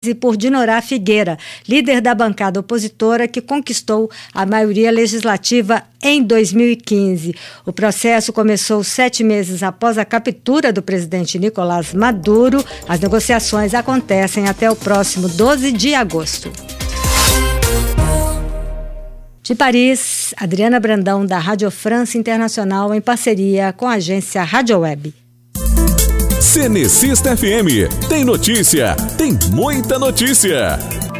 e por Dinorá Figueira, líder da bancada opositora que conquistou a maioria legislativa em 2015. O processo começou 7 meses após a captura do presidente Nicolás Maduro. As negociações acontecem até o próximo 12 de agosto. De Paris, Adriana Brandão, da Rádio France Internacional, em parceria com a agência Rádio Web. Cenecista FM. Tem notícia, tem muita notícia.